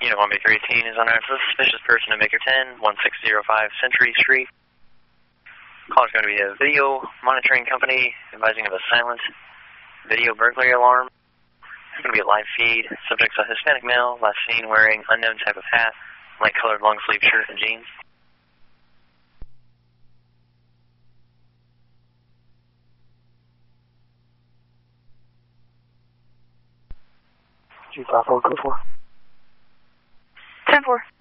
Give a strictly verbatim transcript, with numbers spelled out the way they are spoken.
Unit one Baker eighteen is on our suspicious person at Baker ten, one six zero five Century Street. Caller's going to be a video monitoring company advising of a silent video burglary alarm. It's going to be a live feed. Subject's a Hispanic male, last seen wearing unknown type of hat, light colored long sleeve shirt and jeans. G five four, code four. ten four.